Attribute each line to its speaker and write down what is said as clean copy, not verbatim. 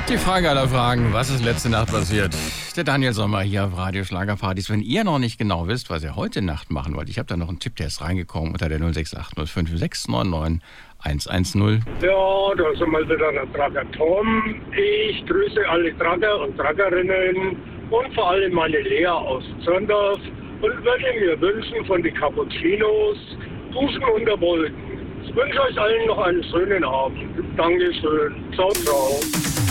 Speaker 1: Die Frage aller Fragen, was ist letzte Nacht passiert? Der Daniel Sommer hier auf Radio Schlagerpartys. Wenn ihr noch nicht genau wisst, was ihr heute Nacht machen wollt, ich habe da noch einen Tipp, der ist reingekommen unter der 06805699110.
Speaker 2: Ja, da sind wir wieder der Trager Tom. Ich grüße alle Trager und Tragerinnen und vor allem meine Lea aus Zörndorf und würde mir wünschen von den Cappuccinos Duschen unter Wolken. Ich wünsche euch allen noch einen schönen Abend. Dankeschön. Ciao, ciao.